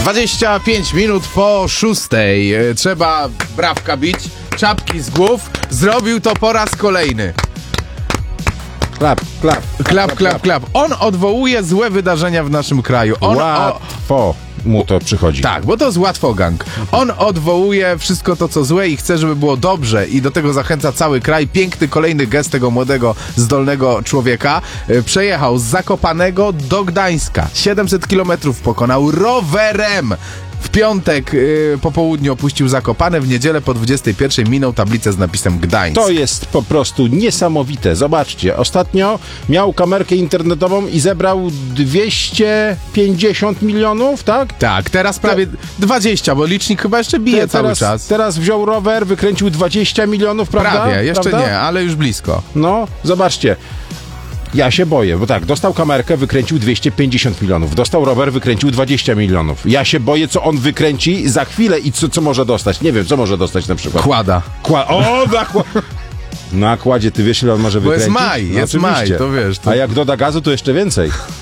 25 minut po 6. Trzeba brawka bić, czapki z głów. Zrobił to po raz kolejny. Klap. On odwołuje złe wydarzenia w naszym kraju. Łatwo mu to przychodzi. Tak, bo to jest łatwogang. On odwołuje wszystko to, co złe i chce, żeby było dobrze i do tego zachęca cały kraj. Piękny kolejny gest tego młodego, zdolnego człowieka. Przejechał z Zakopanego do Gdańska. 700 kilometrów pokonał rowerem. W piątek po południu opuścił Zakopane, w niedzielę po 21 minął tablicę z napisem Gdańsk. To jest po prostu niesamowite. Zobaczcie, ostatnio miał kamerkę internetową i zebrał 250 milionów, tak? Tak, teraz prawie 20, bo licznik chyba jeszcze bije cały czas. Teraz wziął rower, wykręcił 20 milionów, prawda? Prawie, jeszcze prawda? nie, ale już blisko. No, zobaczcie. Ja się boję, bo tak, dostał kamerkę, wykręcił 250 milionów, dostał rower, wykręcił 20 milionów. Ja się boję, co on wykręci za chwilę i co może dostać. Nie wiem, co może dostać na przykład. Kłada. Na kładzie, ty wiesz, ile on może wykręcić? Bo jest maj, no, jest maj, to wiesz. A jak doda gazu, to jeszcze więcej.